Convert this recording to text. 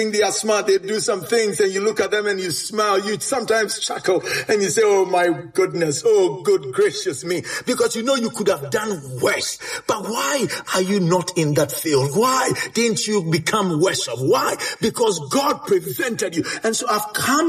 they are smart, they do some things, and you look at them and you smile, you sometimes chuckle, and you say, oh my goodness, oh good gracious me, because you know you could have done worse. But why are you not in that field? Why didn't you become worse off? Why? Because God prevented you. And so I've come